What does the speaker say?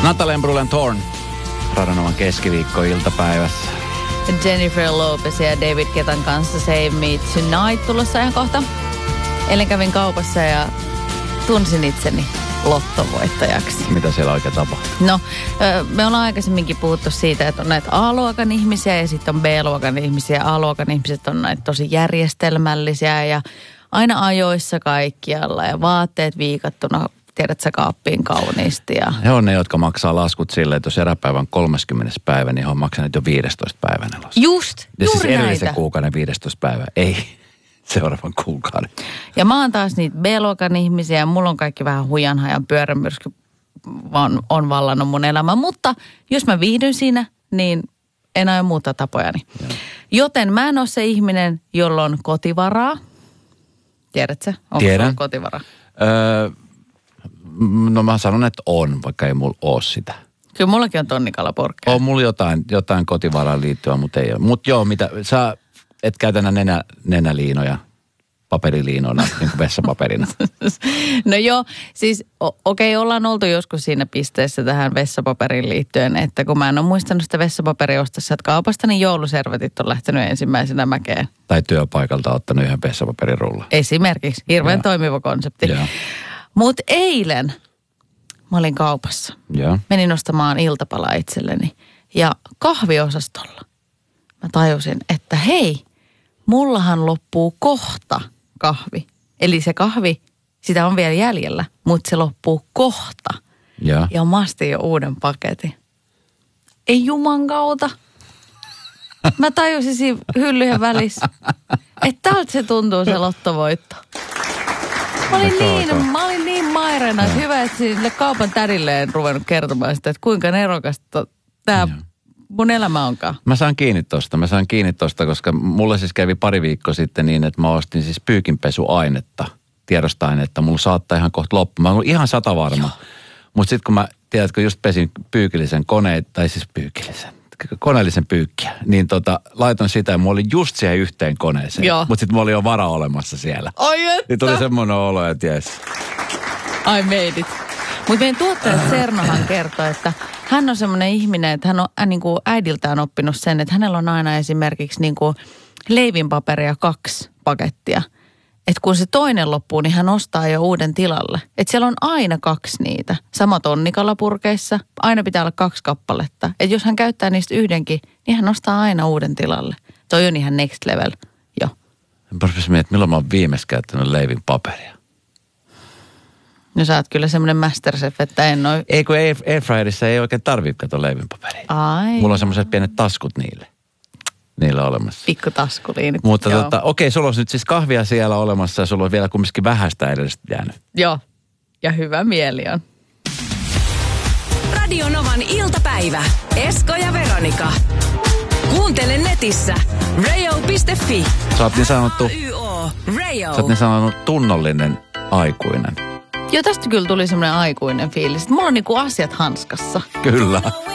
Natalie Brulin-Thorne, Radionovan keskiviikko-iltapäivässä. Jennifer Lopez ja David Guettan kanssa Save Me Tonight tulossa ihan kohta. Eilen kävin kaupassa ja tunsin itseni lottovoittajaksi. Mitä siellä oikein tapahtuu? No, me ollaan aikaisemminkin puhuttu siitä, että on näitä A-luokan ihmisiä ja sitten on B-luokan ihmisiä. A-luokan ihmiset on näitä tosi järjestelmällisiä ja aina ajoissa kaikkialla ja vaatteet viikattuna, tiedät sä, kaappiin kauniisti. Ja... He on ne, jotka maksaa laskut silleen, että jos eräpäivän 30. päivä, niin he on maksaneet jo 15 päivänä laskut. Just, ja juuri siis edellisen näitä. kuukauden 15 päivä, ei seuraavan kuukauden. Ja mä oon taas niitä B-luokan ihmisiä ja mulla on kaikki vähän hujanhajan pyörämyrsky vaan on vallannut mun elämä. Mutta jos mä viihdyn siinä, niin en aio muuta tapojani. Ja. Joten mä en ole se ihminen, jolla on kotivaraa. Tiedätkö? Onko Tiedän. Kotivaraa? No mä sanon, että on, vaikka ei mulla ole sitä. Kyllä mullakin on tonnikalapurkkeja. On mulla jotain kotivaraan liittyvää, mutta ei ole. Mutta joo, mitä, sä et käytä nenäliinoja paperiliinoina, niin kuin vessapaperina. No joo, siis okei, ollaan oltu joskus siinä pisteessä tähän vessapaperiin liittyen, että kun mä en ole muistanut sitä vessapaperia ostaa sieltä kaupasta, niin jouluservetit on lähtenyt ensimmäisenä mäkeen. Tai työpaikalta ottanut yhden vessapaperirulla. Esimerkiksi. Hirveän toimiva konsepti. Mutta eilen mä olin kaupassa. Ja. Menin ostamaan iltapalaa itselleni. Ja kahviosastolla mä tajusin, että hei, mullahan loppuu kohta kahvi. Eli se kahvi, sitä on vielä jäljellä, mutta se loppuu kohta. Ja mä astin jo uuden paketin. Ei juman kautta. Mä tajusin siinä hyllyjen välissä, että tältä se tuntuu se lottovoitto. Mä olin niin mairena, että hyvä, että sille kaupan tädille en ruvennut kertomaan sitä, että kuinka nerokasta tämä mun elämä onkaan. Mä saan kiinni tosta, koska mulle siis kävi pari viikkoa sitten niin, että mä ostin siis pyykinpesuainetta, tiedosta-ainetta. Mulla saattaa ihan kohta loppu. Mä olen ihan 100 varma. Mutta sitten kun mä, tiedätkö, just pesin koneellisen pyykkiä, niin laitoin sitä ja mulla oli just siihen yhteen koneeseen. Mutta sitten mulla oli jo vara olemassa siellä. Ai että! Niin tuli semmoinen olo, että jes. I made it. Mutta meidän tuottaja Sernohan kertoi, että hän on semmoinen ihminen, että hän on niin kuin äidiltään oppinut sen, että hänellä on aina esimerkiksi niin kuin leivinpaperia 2 pakettia. Että kun se toinen loppuu, niin hän ostaa jo uuden tilalle. Että siellä on aina 2 niitä. Sama tonnikalapurkeissa. Aina pitää olla 2 kappaletta. Että jos hän käyttää niistä yhdenkin, niin hän ostaa aina uuden tilalle. Toi on ihan next level. Joo. Mä parisin miettiä, milloin mä oon viimeksi käyttänyt leivinpaperia. No sä oot kyllä semmoinen masterchef, että en ole... Ei kun airfryerissa ei oikein tarvitse katsoa leivinpaperia. Ai. Mulla on semmoiset pienet taskut niille olemassa. Pikkutaskuliinit. Mutta okei, sulla on nyt siis kahvia siellä olemassa ja sulla on vielä kumminkin vähäistä edestä jäänyt. Joo, ja hyvä mieli on. Radionovan iltapäivä. Esko ja Veronika. Kuuntele netissä radio.fi. Sä oot niin sanottu tunnollinen aikuinen. Joo, tästä kyllä tuli semmoinen aikuinen fiilis. Mulla on niinku asiat hanskassa. Kyllä.